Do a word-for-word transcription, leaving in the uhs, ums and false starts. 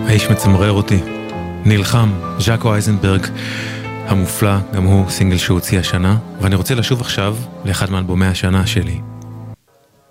האיש מצמרר אותי. נלחם, ז'אקו אייזנברג המופלא, גם הוא סינגל שהוציא השנה, ואני רוצה לשוב עכשיו לאחד מאלבומי השנה שלי,